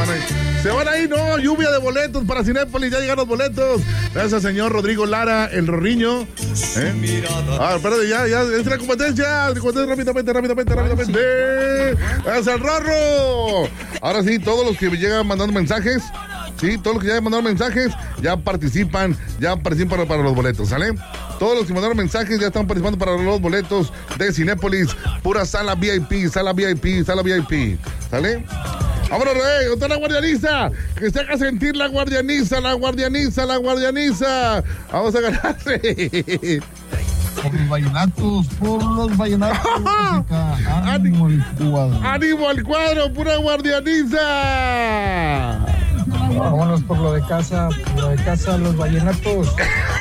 Se van ahí, no, lluvia de boletos para Cinépolis, ya llegaron los boletos. Gracias, señor Rodrigo Lara, el Rorriño. Espérate, ya, es la competencia. Rápidamente. Gracias al Rorro. Ahora sí, todos los que llegan mandando mensajes, ya participan para los boletos, ¿sale? Todos los que mandaron mensajes ya están participando para los boletos de Cinépolis, pura sala VIP, ¿sale? Vámonos, Rey, ¿dónde está la guardianiza? Que se haga sentir la guardianiza. Vamos a ganarle. Por los vallenatos. ¡Ánimo al cuadro, pura guardianiza! Vámonos por lo de casa, los vallenatos.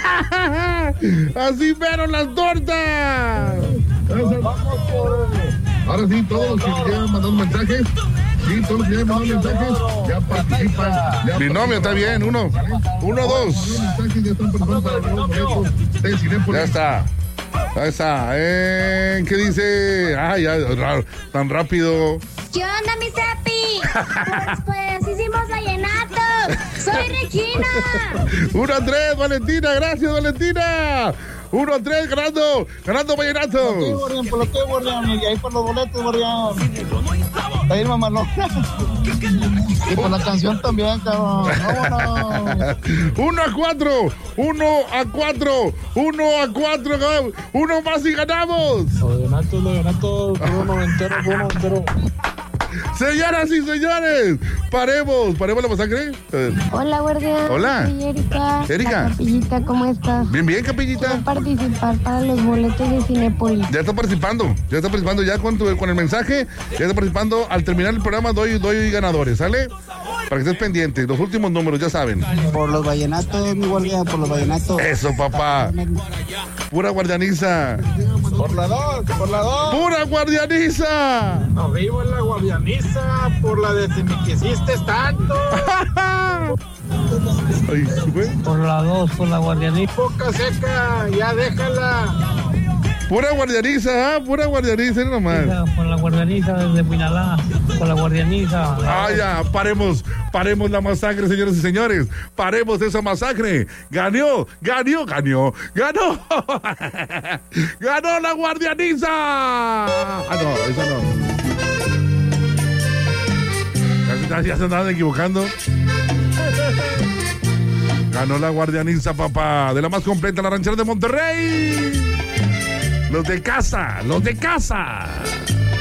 Así fueron las tortas. Ahora sí, todos los que llegan mandando mensajes. Ya participan. Binomio, está bien, 1, 2. Ya está. ¿Qué dice? Ya, tan rápido. ¿Qué onda, mi Zapi? Pues hicimos vallenato. Soy Regina. 1-3, Valentina, gracias, Valentina. 1-3, ganando vallenato. Por lo que, Borrián, y ahí por los boletos, Borrián. Ahí, mamalón. Y por la canción también, cabrón. Vámonos. 1-4, cabrón. Uno más y ganamos. Vallenato, puro noventero. Señoras y señores, paremos la masacre. Hola, guardián. Hola. Soy Erika. Capillita, ¿cómo estás? Bien, Capillita. Quiero participar para los boletos de Cinépolis. Ya está participando ya con el mensaje. Ya está participando. Al terminar el programa doy ganadores, ¿sale? Para que estés pendiente. Los últimos números, ya saben. Por los vallenatos, mi guardia, por los vallenatos. Eso, papá. Pura guardianiza. Por la 2. Pura guardianiza. No vivo en la guardianiza, por la de si me quisiste tanto. Por la 2, por la guardianiza. Boca seca, ya déjala. Pura guardianiza, nomás. Por la guardianiza desde Pinalá, por la guardianiza. Ya, paremos la masacre, señoras y señores. Paremos esa masacre. Ganó. Ganó la guardianiza. No, esa no. Ya se andaban equivocando. Ganó la guardianiza, papá. De la más completa, la ranchera de Monterrey. Los de casa.